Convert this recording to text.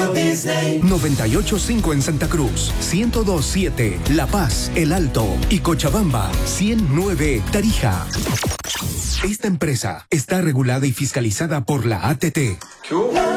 Walt Disney. 98.5 en Santa Cruz, 102.7 La Paz, El Alto y Cochabamba, 100.9 Tarija. Esta empresa está regulada y fiscalizada por la ATT.